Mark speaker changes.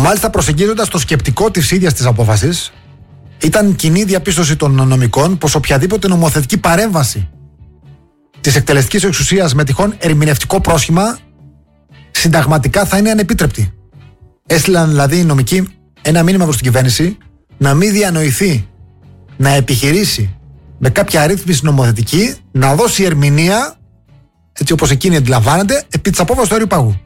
Speaker 1: Μάλιστα, προσεγγίζοντας το σκεπτικό της ίδιας της απόφασης, ήταν κοινή διαπίστωση των νομικών πως οποιαδήποτε νομοθετική παρέμβαση της εκτελεστικής εξουσίας με τυχόν ερμηνευτικό πρόσχημα συνταγματικά θα είναι ανεπίτρεπτη. Έστειλαν δηλαδή οι νομικοί ένα μήνυμα προς την κυβέρνηση να μην διανοηθεί να επιχειρήσει με κάποια ρύθμιση νομοθετική να δώσει ερμηνεία, έτσι όπως εκείνη αντιλαμβάνεται, επί της απόφασης του αερίου πάγου.